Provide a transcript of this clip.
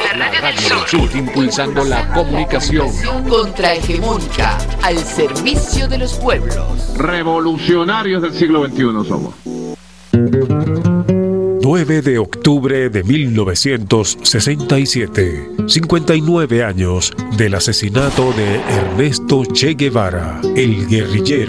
La radio del sur. Impulsando la comunicación Contrahegemónica, al servicio de los pueblos. Revolucionarios del siglo XXI somos. 9 de octubre de 1967, 59 años del asesinato de Ernesto Che Guevara, el guerrillero.